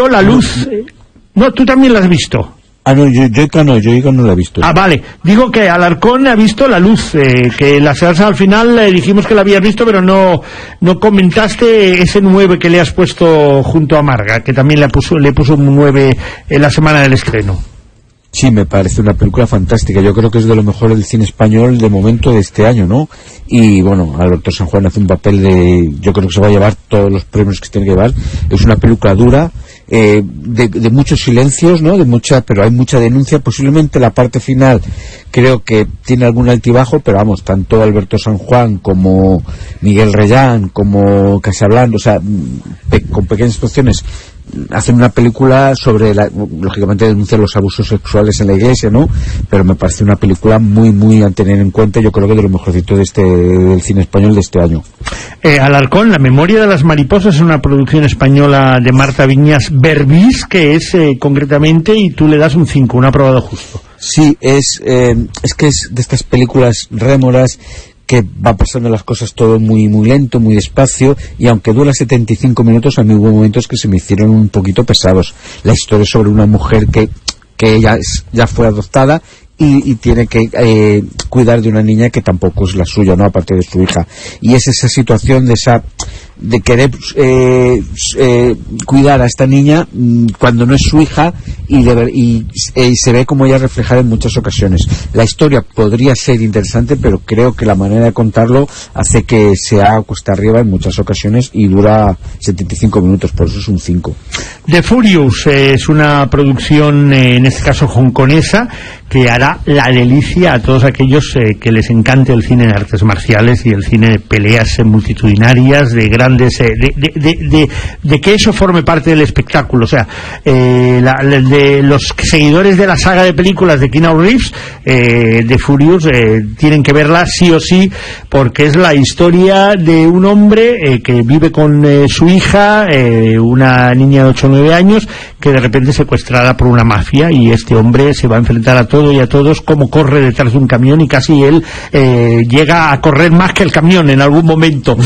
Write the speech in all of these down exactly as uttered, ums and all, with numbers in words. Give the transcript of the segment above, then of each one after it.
visto La Luz. No, tú también la has visto. Ah, no, yo, yo no, yo no la he visto. Ah, vale. Digo que Alarcón ha visto La Luz, eh, que la salsa al final eh, dijimos que la habías visto, pero no no comentaste ese nueve que le has puesto junto a Marga, que también le puso, le puso un nueve en la semana del estreno. Sí, me parece una película fantástica. Yo creo que es de lo mejor del cine español de momento de este año, ¿no? Y bueno, Alberto San Juan hace un papel de... Yo creo que se va a llevar todos los premios que tiene que llevar. Es una película dura, eh, de, de muchos silencios, ¿no? De mucha, pero hay mucha denuncia. Posiblemente la parte final creo que tiene algún altibajo, pero vamos, tanto Alberto San Juan como Miguel Reyán, como Casablanca, o sea, pe con pequeñas situaciones, hacen una película sobre, la, lógicamente denuncian los abusos sexuales en la iglesia, ¿no? Pero me parece una película muy, muy a tener en cuenta, yo creo que de lo mejorcito de este, del cine español de este año. Eh, Alarcón, La memoria de las mariposas es una producción española de Marta Viñas Berbis, que es eh, concretamente, y tú le das un cinco, un aprobado justo. Sí, es, eh, es que es de estas películas rémoras que va pasando las cosas todo muy muy lento, muy despacio, y aunque dura setenta y cinco minutos, a mí hubo momentos que se me hicieron un poquito pesados. La historia es sobre una mujer que, que ya, es, ya fue adoptada y, y tiene que eh, cuidar de una niña que tampoco es la suya, ¿no? Aparte de su hija. Y es esa situación de esa de querer eh, eh, cuidar a esta niña mmm, cuando no es su hija, y, de ver, y, eh, y se ve como ella reflejada en muchas ocasiones. La historia podría ser interesante, pero creo que la manera de contarlo hace que sea cuesta arriba en muchas ocasiones y dura setenta y cinco minutos, por eso es un cinco. The Furious eh, es una producción, eh, en este caso hongkonesa, que hará la delicia a todos aquellos eh, que les encante el cine de artes marciales y el cine de peleas eh, multitudinarias, de grandes, eh, de, de, de, de, de que eso forme parte del espectáculo. O sea, eh, la, la, de los seguidores de la saga de películas de Keanu Reeves, eh, The Furious, eh, tienen que verla sí o sí, porque es la historia de un hombre eh, que vive con eh, su hija, eh, una niña de ocho o nueve años, que de repente es secuestrada por una mafia, y este hombre se va a enfrentar a todo y a todos, como corre detrás de un camión, y casi él eh, llega a correr más que el camión en algún momento.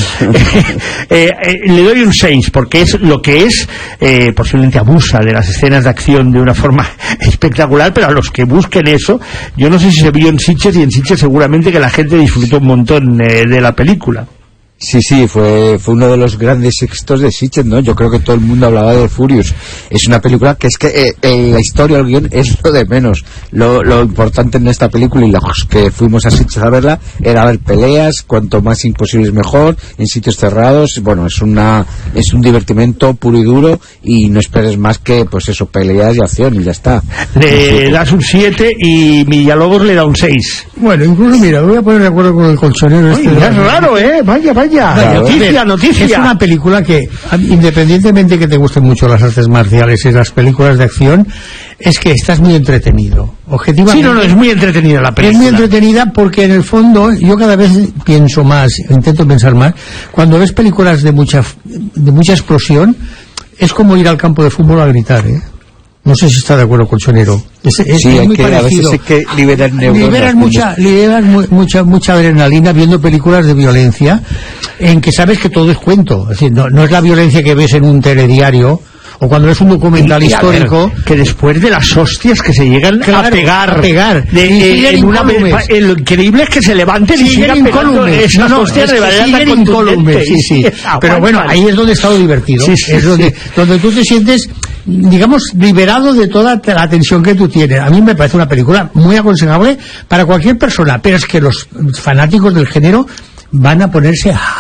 eh, eh, le doy un seis, porque es lo que es, eh, posiblemente abusa de las escenas de acción de una forma espectacular, pero a los que busquen eso, yo no sé si se vio en Sitges, y en Sitges seguramente que la gente disfrutó un montón eh, de la película. Sí, sí, fue fue uno de los grandes éxitos de Sitges, ¿no? Yo creo que todo el mundo hablaba de Furious. Es una película que es que eh, eh, la historia, el guión, es lo de menos. Lo, lo importante en esta película, y los que fuimos a Sitges a verla, era ver peleas, cuanto más imposibles mejor, en sitios cerrados. Bueno, es una es un divertimento puro y duro, y no esperes más que, pues eso, peleas y acción, y ya está. Le das un siete y Villalobos le da un seis. Bueno, incluso, mira, voy a poner de acuerdo con el colchonero. Oye, este es raro, ¿eh? Vaya, vaya. Claro, noticia, noticia. Es una película que, independientemente que te gusten mucho las artes marciales y las películas de acción, es que estás muy entretenido. Objetivamente. Sí, no, no, es muy entretenida la película. Es muy entretenida porque, en el fondo, yo cada vez pienso más, intento pensar más, cuando ves películas de mucha, de mucha explosión, es como ir al campo de fútbol a gritar, ¿eh? No sé si está de acuerdo, colchonero. Es, es, sí, es muy que, parecido. A veces hay que liberar neuronas. Liberas mucha, liberas mu mucha, mucha adrenalina viendo películas de violencia en que sabes que todo es cuento. Es decir, no, no es la violencia que ves en un telediario o cuando ves un documental y, histórico. Ver, que después de las hostias que se llegan claro, a pegar, a pegar de, eh, en una, lo increíble es que se levanten y sigan pegando esas no, hostias no, de manera tan contundente. Sí, sí. Pero bueno, ahí es donde está lo divertido. Sí, sí, es donde, sí. donde tú te sientes, digamos, liberado de toda la tensión que tú tienes. A mí me parece una película muy aconsejable para cualquier persona, pero es que los fanáticos del género van a ponerse a...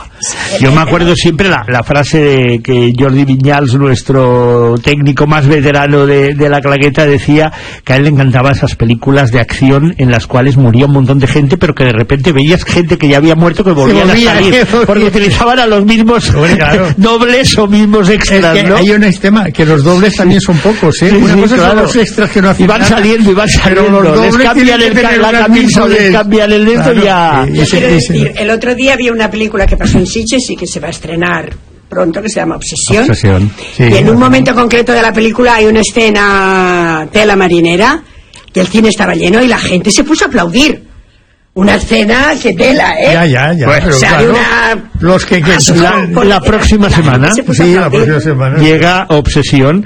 Yo me acuerdo siempre la, la frase de que Jordi Viñals, nuestro técnico más veterano de, de la claqueta, decía que a él le encantaban esas películas de acción en las cuales moría un montón de gente, pero que de repente veías gente que ya había muerto que volvían a salir, porque utilizaban a los mismos bueno, claro. dobles o mismos extras, es que ¿no? Hay un tema que los dobles también son pocos, ¿eh? Sí, una sí, cosa claro. son los extras que no hacen y van nada, saliendo y van saliendo, los les cambian el, la camisa, les cambian el dentro y ya... Yo quiero decir, el otro día había una película que pasó en Sitges y que se va a estrenar pronto, que se llama Obsesión, Obsesión sí, y en un momento concreto de la película hay una escena tela marinera y el cine estaba lleno y la gente se puso a aplaudir. Una escena que tela, ¿eh? Ya, ya, ya. Pues, pero o sea, claro, una... los que, que la, la próxima semana, sí, la próxima semana llega Obsesión,